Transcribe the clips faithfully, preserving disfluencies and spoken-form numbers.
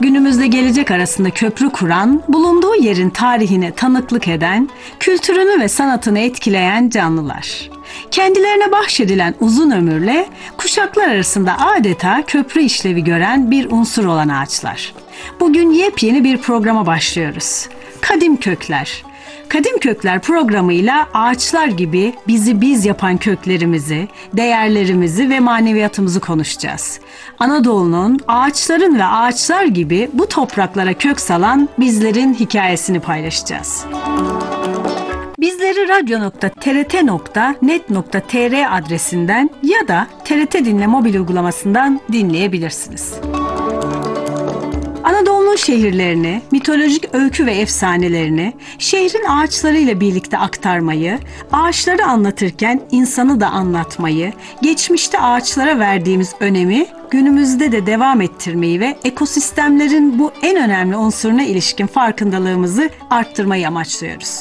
günümüzle gelecek arasında köprü kuran, bulunduğu yerin tarihine tanıklık eden, kültürünü ve sanatını etkileyen canlılar. Kendilerine bahşedilen uzun ömürle kuşaklar arasında adeta köprü işlevi gören bir unsur olan ağaçlar. Bugün yepyeni bir programa başlıyoruz. Kadim Kökler. Kadim Kökler programıyla ağaçlar gibi bizi biz yapan köklerimizi, değerlerimizi ve maneviyatımızı konuşacağız. Anadolu'nun, ağaçların ve ağaçlar gibi bu topraklara kök salan bizlerin hikayesini paylaşacağız. Bizleri radyo nokta t r t nokta net nokta t r adresinden ya da T R T Dinle mobil uygulamasından dinleyebilirsiniz. Anadolu'nun şehirlerini, mitolojik öykü ve efsanelerini şehrin ağaçlarıyla birlikte aktarmayı, ağaçları anlatırken insanı da anlatmayı, geçmişte ağaçlara verdiğimiz önemi günümüzde de devam ettirmeyi ve ekosistemlerin bu en önemli unsuruna ilişkin farkındalığımızı arttırmayı amaçlıyoruz.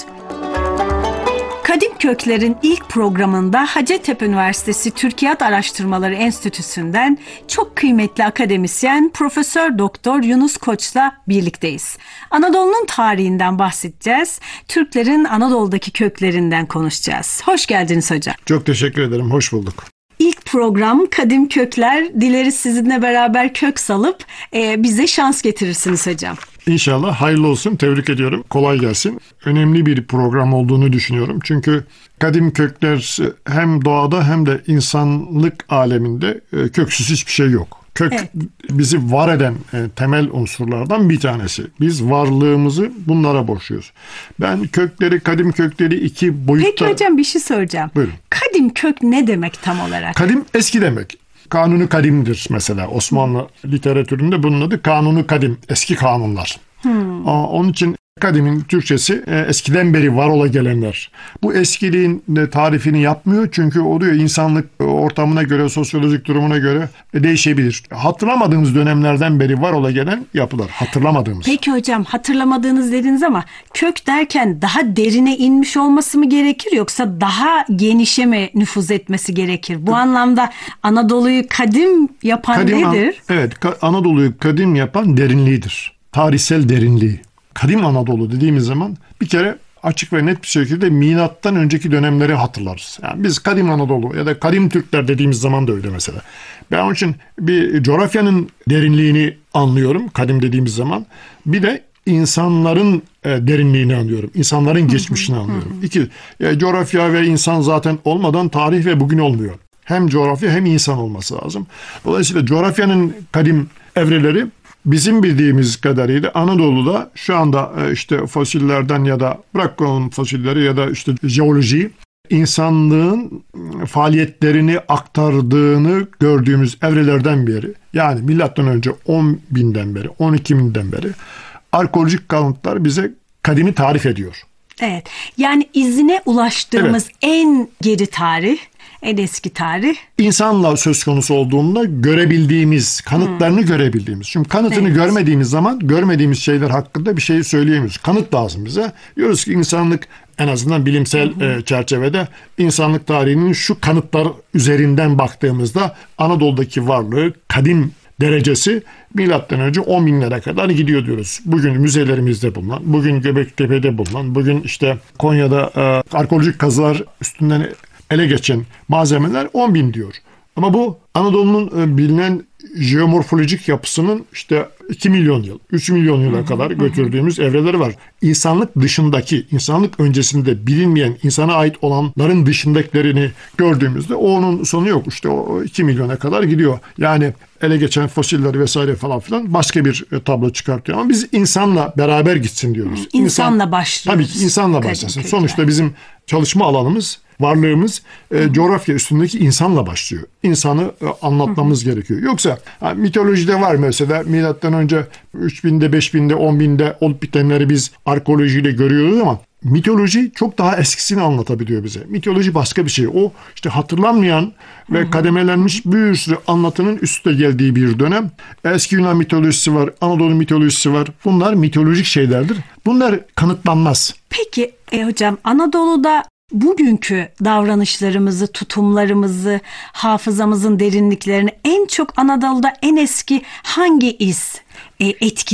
Kadim Kökler'in ilk programında Hacettepe Üniversitesi Türkiyat Araştırmaları Enstitüsü'nden çok kıymetli akademisyen Profesör Doktor Yunus Koç'la birlikteyiz. Anadolu'nun tarihinden bahsedeceğiz. Türklerin Anadolu'daki köklerinden konuşacağız. Hoş geldiniz hocam. Çok teşekkür ederim. Hoş bulduk. İlk program Kadim Kökler. Dileriz sizinle beraber kök salıp e, bize şans getirirsiniz hocam. İnşallah hayırlı olsun. Tebrik ediyorum. Kolay gelsin. Önemli bir program olduğunu düşünüyorum. Çünkü kadim kökler hem doğada hem de insanlık aleminde köksüz hiçbir şey yok. Kök evet. bizi var eden temel unsurlardan bir tanesi. Biz varlığımızı bunlara borçluyuz. Ben kökleri, kadim kökleri iki boyutta... Peki hocam bir şey soracağım. Buyurun. Kadim kök ne demek tam olarak? Kadim eski demek. Kanunu kadimdir mesela. Osmanlı literatüründe bunun adı kanunu kadim. Eski kanunlar. Hmm. Onun için kadimin Türkçesi eskiden beri var ola gelenler. Bu eskiliğin tarifini yapmıyor çünkü o diyor insanlık ortamına göre, sosyolojik durumuna göre değişebilir. Hatırlamadığımız dönemlerden beri var ola gelen yapılar. Hatırlamadığımız. Peki hocam hatırlamadığınız dediniz ama kök derken daha derine inmiş olması mı gerekir yoksa daha genişe mi nüfuz etmesi gerekir? Bu anlamda Anadolu'yu kadim yapan kadim, nedir? Evet, Anadolu'yu kadim yapan derinliğidir. Tarihsel derinliği. Kadim Anadolu dediğimiz zaman bir kere açık ve net bir şekilde milattan önceki dönemleri hatırlarız. Yani biz kadim Anadolu ya da kadim Türkler dediğimiz zaman da öyle mesela. Ben onun için bir coğrafyanın derinliğini anlıyorum kadim dediğimiz zaman. Bir de insanların derinliğini anlıyorum. İnsanların geçmişini anlıyorum. İki, coğrafya ve insan zaten olmadan tarih ve bugün olmuyor. Hem coğrafya hem insan olması lazım. Dolayısıyla coğrafyanın kadim evreleri bizim bildiğimiz kadarıyla Anadolu'da şu anda işte fosillerden ya da bırakalım fosilleri ya da işte jeolojiyi insanlığın faaliyetlerini aktardığını gördüğümüz evrelerden biri. Yani milattan önce on binden beri, on iki binden beri arkeolojik kalıntılar bize kadimi tarif ediyor. Evet. Yani izine ulaştığımız evet. en geri tarih, en eski tarih. İnsanla söz konusu olduğunda görebildiğimiz, kanıtlarını hmm. görebildiğimiz. Çünkü kanıtını evet. görmediğimiz zaman görmediğimiz şeyler hakkında bir şey söyleyemiyoruz. Kanıt lazım bize. Diyoruz ki insanlık en azından bilimsel hmm. e, çerçevede insanlık tarihinin şu kanıtlar üzerinden baktığımızda Anadolu'daki varlığı kadim derecesi milattan önce on binlere kadar gidiyor diyoruz. Bugün müzelerimizde bulunan, bugün Göbektepe'de bulunan, bugün işte Konya'da e, arkeolojik kazılar üstünden ele geçen malzemeler on bin diyor. Ama bu Anadolu'nun bilinen jeomorfolojik yapısının işte iki milyon yıl, üç milyon yıla kadar götürdüğümüz evreleri var. İnsanlık dışındaki, insanlık öncesinde bilinmeyen, insana ait olanların dışındakilerini gördüğümüzde onun sonu yok. İşte o iki milyona kadar gidiyor. Yani ele geçen fosiller vesaire falan filan başka bir tablo çıkartıyor. Ama biz insanla beraber gitsin diyoruz. İnsanla İnsan, başlıyoruz. Tabii ki insanla başlasın. Sonuçta bizim çalışma alanımız, varlığımız e, coğrafya üstündeki insanla başlıyor. İnsanı e, anlatmamız gerekiyor. Yoksa ha, mitolojide var mesela milattan önce üç binde, beş binde, on binde olup bitenleri biz arkeolojiyle görüyoruz ama mitoloji çok daha eskisini anlatabiliyor bize. Mitoloji başka bir şey. O işte hatırlanmayan ve kademelenmiş bir sürü anlatının üstte geldiği bir dönem. Eski Yunan mitolojisi var, Anadolu mitolojisi var. Bunlar mitolojik şeylerdir. Bunlar kanıtlanmaz. Peki e, hocam Anadolu'da bugünkü davranışlarımızı, tutumlarımızı, hafızamızın derinliklerini en çok Anadolu'da en eski hangi iz e, etkiliyor?